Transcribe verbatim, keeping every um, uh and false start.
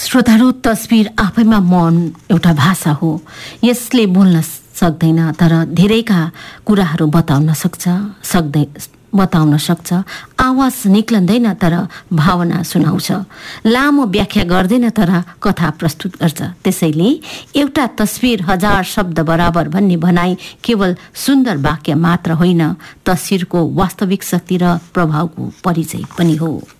श्रोताहरू, तस्बिर आफैमा मौन एउटा भाषा हो। यसले बोल्न सक्दैन तर धेरैका कुराहरू बताउन सक्छ सक्दै बताउन सक्छ। आवाज निक्लँदैन तर भावना सुनाउँछ। लामो व्याख्या गर्दैन तर कथा प्रस्तुत गर्छ। त्यसैले एउटा तस्बिर हजार शब्द बराबर भन्ने भनाइ केवल सुन्दर वाक्य मात्र होइन, तस्बिरको वास्तविक शक्ति र प्रभावको परिचय पनि हो।